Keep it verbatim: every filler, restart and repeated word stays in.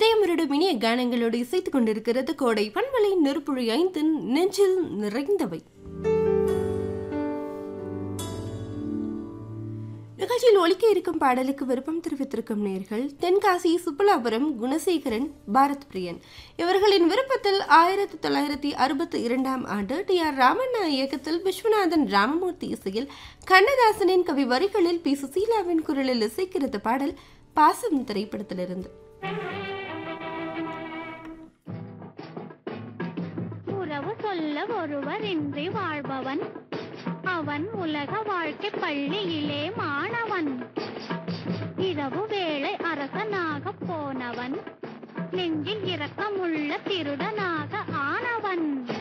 இதயமுருடும் இனிய கானங்களோடு இசைத்துக் கொண்டிருக்கிறது கோடை பண்பலை நெருப்புழி ஐந்தின் நெஞ்சில் நிறைந்தவை. நிகழ்ச்சியில் ஒலிக்க இருக்கும் பாடலுக்கு விருப்பம் தெரிவித்திருக்கும் நேர்கள் தென்காசி சுப்பலாபுரம் குணசேகரன், பாரத் பிரியன். இவர்களின் விருப்பத்தில் ஆயிரத்தி தொள்ளாயிரத்தி அறுபத்தி இரண்டாம் ஆண்டு டி ஆர் ராமண்ணா இயக்கத்தில் விஸ்வநாதன் ராமமூர்த்தி இசையில் கண்ணதாசனின் கவி வரிகளில் பி சுசீலாவின் குரலில் இசைக்கிறது பாடல் பாசம் திரைப்படத்திலிருந்து. உறவு சொல்ல ஒருவர் இன்றி வாழ்பவன் அவன் உலக வாழ்க்கை பள்ளியிலே மாணவன். இரவு வேளை அரசனாக போனவன் நெஞ்சில் இரக்கமுள்ள திருடனாக ஆனவன்.